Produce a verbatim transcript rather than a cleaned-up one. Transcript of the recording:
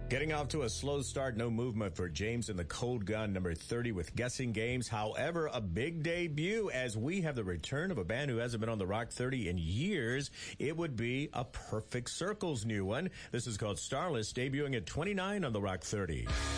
Getting off to a slow start, no movement for James and the Cold Gun, number thirty with Guessing Games. However, a big debut as we have the return of a band who hasn't been on the Rock thirty in years. It would be a Perfect Circle's new one. This is called Starless, debuting at twenty-nine on the Rock thirty.